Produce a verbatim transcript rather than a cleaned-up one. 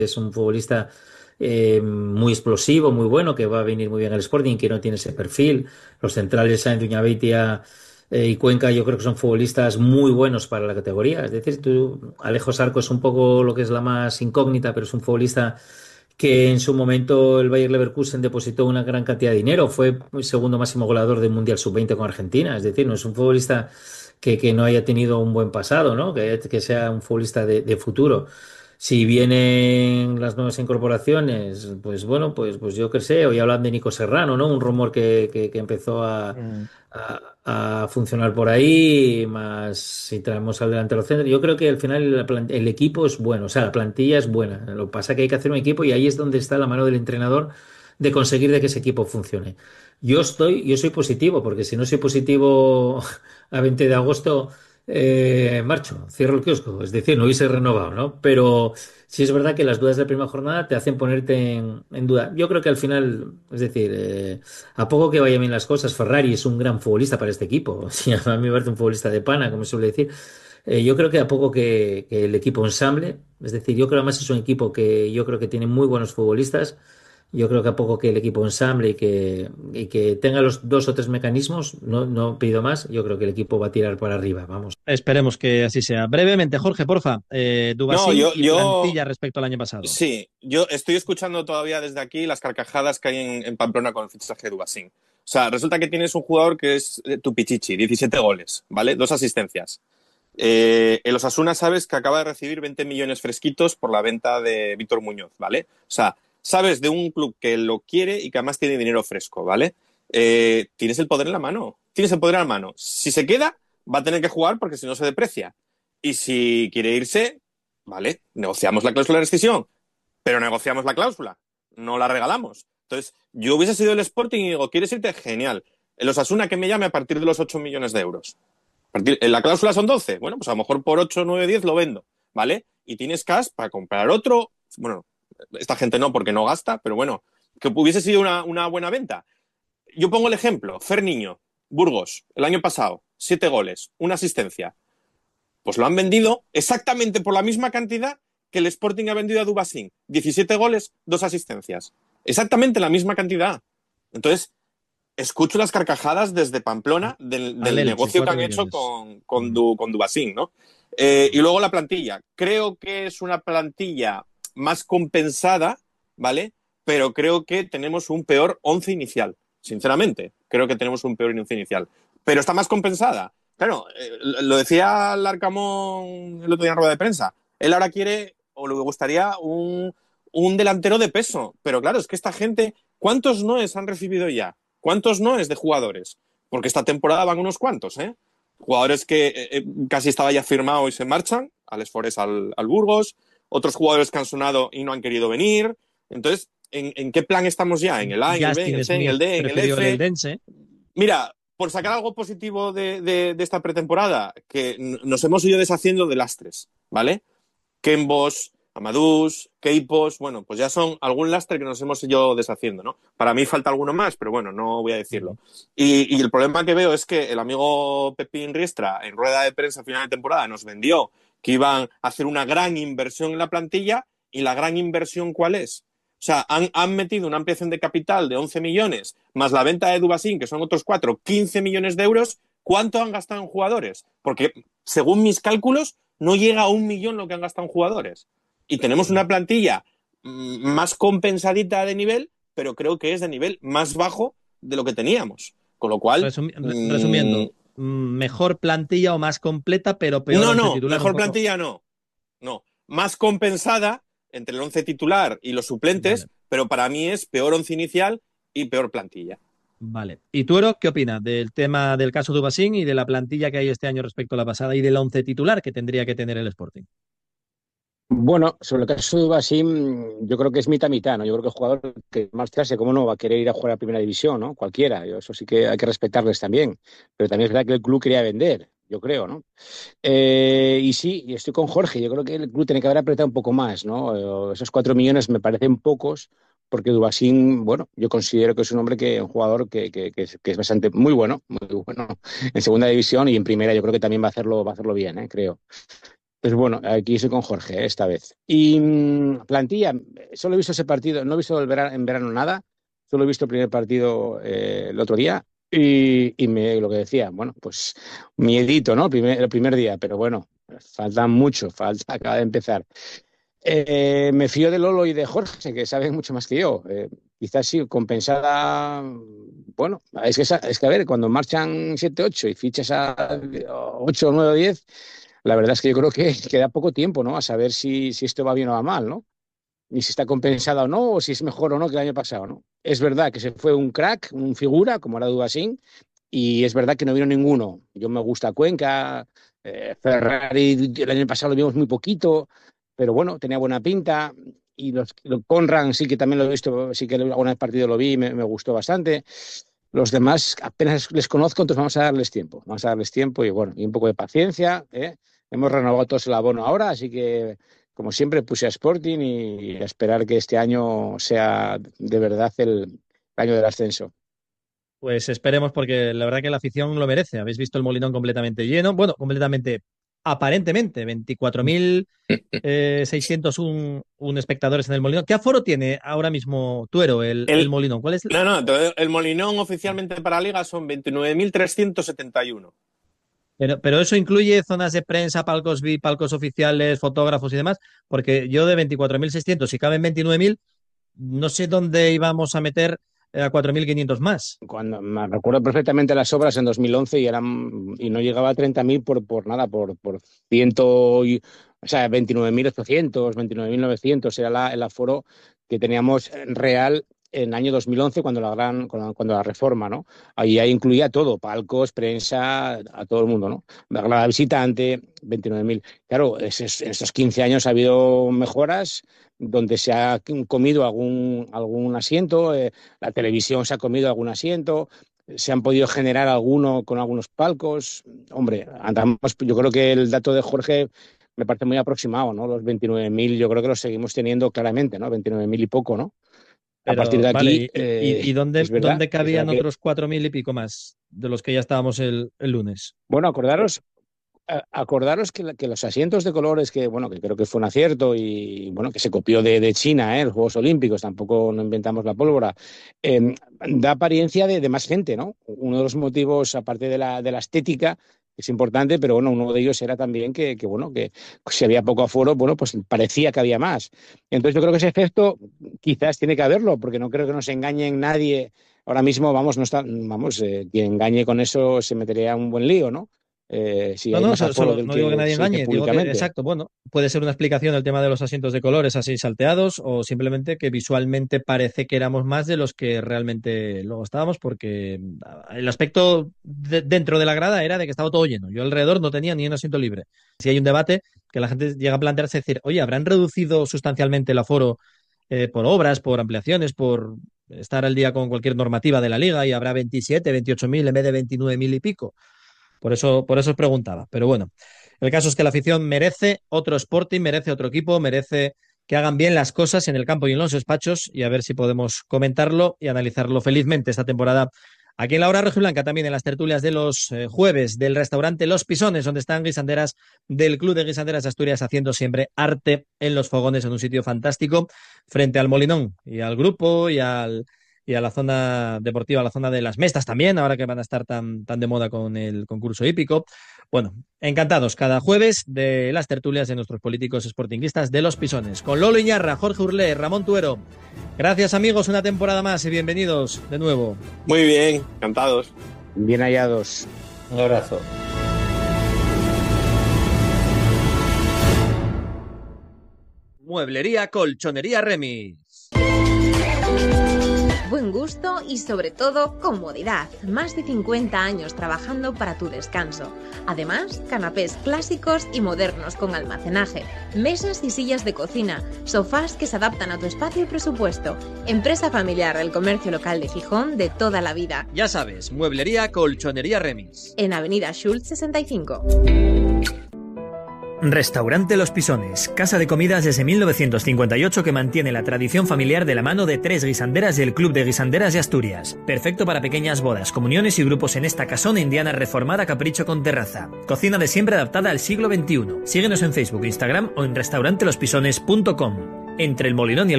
es un futbolista eh, muy explosivo, muy bueno, que va a venir muy bien al Sporting, que no tiene ese perfil. Los centrales Sáenz, Uñabeitia eh, y Cuenca, yo creo que son futbolistas muy buenos para la categoría. Es decir, tú, Alejo Sarco es un poco lo que es la más incógnita, pero es un futbolista que en su momento el Bayer Leverkusen depositó una gran cantidad de dinero, fue el segundo máximo goleador del Mundial sub veinte con Argentina, es decir, no es un futbolista que, que no haya tenido un buen pasado, ¿no? Que, que sea un futbolista de, de futuro. Si vienen las nuevas incorporaciones, pues bueno, pues, pues yo qué sé, hoy hablan de Nico Serrano, ¿no? Un rumor que, que, que empezó a, Mm. a, a funcionar por ahí, más si traemos al delantero centro. Yo creo que al final la plan- el equipo es bueno, o sea, la plantilla es buena. Lo que pasa es que hay que hacer un equipo y ahí es donde está la mano del entrenador de conseguir de que ese equipo funcione. Yo estoy, yo soy positivo, porque si no soy positivo a veinte de agosto, eh, marcho, cierro el kiosco, es decir, no hubiese renovado, ¿no? Pero sí es verdad que las dudas de la primera jornada te hacen ponerte en, en duda. Yo creo que al final, es decir, eh, a poco que vayan bien las cosas, Ferrari es un gran futbolista para este equipo. Sí, a mí me parece un futbolista de pana, como se suele decir. Eh, yo creo que a poco que, que el equipo ensamble, es decir, yo creo además es un equipo que yo creo que tiene muy buenos futbolistas. Yo creo que a poco que el equipo ensamble y que, y que tenga los dos o tres mecanismos, no, no pido más, yo creo que el equipo va a tirar para arriba, vamos. Esperemos que así sea. Brevemente, Jorge, porfa, eh, No, Dubasín yo, y yo, plantilla respecto al año pasado. sí, yo estoy escuchando todavía desde aquí las carcajadas que hay en, en Pamplona con el fichaje de Dubasín. O sea, resulta que tienes un jugador que es eh, tu Pichichi, diecisiete goles, ¿vale? Dos asistencias. Eh, el Osasuna sabes que acaba de recibir veinte millones fresquitos por la venta de Víctor Muñoz, ¿vale? O sea, sabes de un club que lo quiere y que además tiene dinero fresco, ¿vale? Eh, tienes el poder en la mano, tienes el poder en la mano. Si se queda, va a tener que jugar porque si no se deprecia. Y si quiere irse, ¿vale? Negociamos la cláusula de rescisión, pero negociamos la cláusula, no la regalamos. Entonces, yo hubiese sido el Sporting y digo, ¿quieres irte? Genial. El Osasuna que me llame a partir de los ocho millones de euros. Partir, la cláusula son doce. Bueno, pues a lo mejor por ocho, nueve, diez lo vendo, ¿vale? Y tienes cash para comprar otro. Bueno, esta gente no porque no gasta, pero bueno, que hubiese sido una, una buena venta. Yo pongo el ejemplo. Fer Niño, Burgos, el año pasado, siete goles, una asistencia. Pues lo han vendido exactamente por la misma cantidad que el Sporting ha vendido a Dubasín. diecisiete goles, dos asistencias. Exactamente la misma cantidad. Entonces, escucho las carcajadas desde Pamplona del, Al del Elche, negocio que cuatro han hecho millones. con, con, Mm. du, con Dubasín, ¿no? Eh, y luego la plantilla. Creo que es una plantilla más compensada, ¿vale? Pero creo que tenemos un peor once inicial. Sinceramente, creo que tenemos un peor once inicial. Pero está más compensada. Claro, eh, lo decía Larcamón el otro día en rueda de prensa. Él ahora quiere, o le gustaría, un, un delantero de peso. Pero claro, es que esta gente, ¿cuántos noes han recibido ya? ¿Cuántos noes de jugadores? Porque esta temporada van unos cuantos, ¿eh? Jugadores que eh, eh, casi estaba ya firmado y se marchan, Alex Forés al, al Burgos, otros jugadores que han sonado y no han querido venir. Entonces, ¿en, ¿en qué plan estamos ya? ¿En el A, en el B, en Justin el C, en el Smith D, en el prefirió el F? Eldense. Mira, por sacar algo positivo de, de, de esta pretemporada, que nos hemos ido deshaciendo de lastres, ¿vale? Kembos, Amadús, Keipos, bueno, pues ya son algún lastre que nos hemos ido deshaciendo, ¿no? Para mí falta alguno más, pero bueno, no voy a decirlo. Y, y el problema que veo es que el amigo Pepín Riestra, en rueda de prensa a final de temporada, nos vendió que iban a hacer una gran inversión en la plantilla, y la gran inversión, ¿cuál es? O sea, han, han metido una ampliación de capital de once millones, más la venta de Dubasín, que son otros cuatro, quince millones de euros. ¿Cuánto han gastado en jugadores? Porque, según mis cálculos, no llega a un millón lo que han gastado en jugadores. Y tenemos una plantilla mmm, más compensadita de nivel, pero creo que es de nivel más bajo de lo que teníamos. Con lo cual, Resumi- re- mmm, resumiendo, mm, mejor plantilla o más completa, pero peor no, once no, titular un mejor poco. plantilla no. No, más compensada entre el once titular y los Vale, suplentes, pero para mí es peor once inicial y peor plantilla. vale. ¿Y tú, Ero, qué opinas del tema del caso Dubasín y de la plantilla que hay este año respecto a la pasada y del once titular que tendría que tener el Sporting? Bueno, sobre el caso de Basim, yo creo que es mitad-mitad, ¿no? Yo creo que el jugador que más clase, ¿cómo no va a querer ir a jugar a Primera División, ¿no? Cualquiera, yo, eso sí que hay que respetarles también. Pero también es verdad que el club quería vender, yo creo, ¿no? Eh, y sí, y estoy con Jorge, yo creo que el club tiene que haber apretado un poco más, ¿no? Eh, Esos cuatro millones me parecen pocos, porque Dubasín, bueno, yo considero que es un hombre que, un jugador que, que, que es, que es bastante muy bueno, muy bueno en segunda división y en primera yo creo que también va a hacerlo, va a hacerlo bien, ¿eh? Creo. Pues bueno, aquí estoy con Jorge, ¿eh? Esta vez. Y mmm, plantilla, solo he visto ese partido, no he visto el verano, en verano nada, solo he visto el primer partido eh, el otro día y, y me, lo que decía, bueno, pues miedito, ¿no? El primer, el primer día, pero bueno, falta mucho, falta, acaba de empezar. Eh, me fío de Lolo y de Jorge, que saben mucho más que yo. Eh, quizás sí, compensada. Bueno, es que, es que a ver, cuando marchan siete ocho y fichas a ocho nueve diez, la verdad es que yo creo que queda poco tiempo, ¿no? A saber si, si esto va bien o va mal, ¿no? Ni si está compensada o no, o si es mejor o no que el año pasado, ¿no? Es verdad que se fue un crack, un figura, como era Dubasín, y es verdad que no vino ninguno. Yo me gusta Cuenca, eh, Ferrari, el año pasado lo vimos muy poquito, pero bueno, tenía buena pinta. Y los, los Conran sí que también lo he visto, sí que alguna vez partido lo vi, me, me gustó bastante. Los demás apenas les conozco, entonces vamos a darles tiempo. Vamos a darles tiempo y bueno, y un poco de paciencia, ¿eh? Hemos renovado todos el abono ahora, así que como siempre puse a Sporting y a esperar que este año sea de verdad el año del ascenso. Pues esperemos, porque la verdad que la afición lo merece. Habéis visto el Molinón completamente lleno, bueno, completamente, aparentemente, veinticuatro mil seiscientos uno espectadores en el Molinón. ¿Qué aforo tiene ahora mismo Tuero, el, el, el Molinón? ¿Cuál es? No, no, el Molinón oficialmente para Liga son veintinueve mil trescientos setenta y uno. Pero, pero eso incluye zonas de prensa, palcos V I P, palcos oficiales, fotógrafos y demás, porque yo de veinticuatro mil seiscientos, si caben veintinueve mil, no sé dónde íbamos a meter a cuatro mil quinientos más. Cuando, me recuerdo perfectamente las obras en dos mil once y eran y no llegaba a treinta mil por, por nada, por, por ciento, y, o sea, veintinueve mil ochocientos, veintinueve mil novecientos era la, el aforo que teníamos real en el año dos mil once cuando la gran cuando, cuando la reforma, ¿no? Ahí, ahí incluía todo, palcos, prensa, a todo el mundo, ¿no? La visitante, veintinueve mil. Claro, es, es, en estos quince años ha habido mejoras donde se ha comido algún, algún asiento, eh, la televisión se ha comido algún asiento, se han podido generar alguno con algunos palcos. Hombre, andamos, yo creo que el dato de Jorge me parece muy aproximado, ¿no? Los veintinueve mil yo creo que los seguimos teniendo claramente, ¿no? veintinueve mil y poco, ¿no? Pero, a partir de aquí... Vale, ¿y, eh, y, y dónde, es verdad, dónde cabían es otros cuatro mil y pico más de los que ya estábamos el, el lunes? Bueno, acordaros... Acordaros que, que los asientos de colores, que bueno, que creo que fue un acierto y bueno, que se copió de, de China, ¿eh? Los Juegos Olímpicos, tampoco no inventamos la pólvora, eh, da apariencia de, de más gente, ¿no? Uno de los motivos, aparte de la, de la estética, es importante, pero bueno, uno de ellos era también que, que bueno, que si había poco aforo, bueno, pues parecía que había más. Entonces yo creo que ese efecto quizás tiene que haberlo, porque no creo que nos engañen nadie. Ahora mismo, vamos, no está, vamos, eh, quien engañe con eso se metería en un buen lío, ¿no? Eh, si no, no, solo, solo, no digo que nadie engañe, digo que, exacto, bueno, puede ser una explicación del tema de los asientos de colores así salteados o simplemente que visualmente parece que éramos más de los que realmente luego estábamos, porque el aspecto de, dentro de la grada era de que estaba todo lleno. Yo alrededor no tenía ni un asiento libre. Si hay un debate que la gente llega a plantearse decir, oye, ¿habrán reducido sustancialmente el aforo eh, por obras, por ampliaciones, por estar al día con cualquier normativa de la liga y habrá veintisiete, veintiocho mil en vez de veintinueve mil y pico? Por eso, por eso os preguntaba. Pero bueno, el caso es que la afición merece otro Sporting, merece otro equipo, merece que hagan bien las cosas en el campo y en los despachos, y a ver si podemos comentarlo y analizarlo felizmente esta temporada aquí en la Hora Rojiblanca, también en las tertulias de los eh, jueves del restaurante Los Pisones, donde están guisanderas del Club de Guisanderas de Asturias haciendo siempre arte en los fogones, en un sitio fantástico frente al Molinón y al grupo y al... y a la zona deportiva, a la zona de las mestas también, ahora que van a estar tan, tan de moda con el concurso hípico. Bueno, encantados cada jueves de las tertulias de nuestros políticos sportinguistas de Los Pisones. Con Lolo Iñarra, Jorge Urlé, Ramón Tuero. Gracias, amigos, una temporada más y bienvenidos de nuevo. Muy bien, encantados. Bien hallados. Un abrazo. Mueblería Colchonería Remis. Buen gusto y sobre todo comodidad. Más de cincuenta años trabajando para tu descanso. Además, canapés clásicos y modernos con almacenaje, mesas y sillas de cocina, sofás que se adaptan a tu espacio y presupuesto. Empresa familiar del comercio local de Gijón de toda la vida. Ya sabes, Mueblería Colchonería Remis. En Avenida Schultz sesenta y cinco. Restaurante Los Pisones, casa de comidas desde mil novecientos cincuenta y ocho que mantiene la tradición familiar de la mano de tres guisanderas del Club de Guisanderas de Asturias. Perfecto para pequeñas bodas, comuniones y grupos en esta casona indiana reformada capricho con terraza. Cocina de siempre adaptada al siglo veintiuno. Síguenos en Facebook, Instagram o en restaurante los pisones punto com. Entre el Molinón y el